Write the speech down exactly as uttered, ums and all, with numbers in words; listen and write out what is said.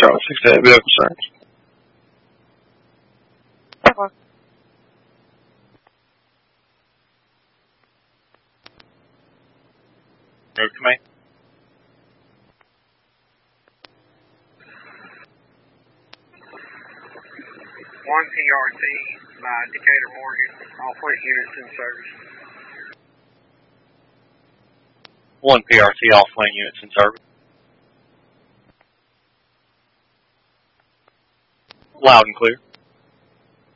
Charlie, sixty-eight vehicle search. Okay. Road command. One P R T by Decatur Morgan, all fleet units in service. One P R T, all fleet units in service. Loud and clear.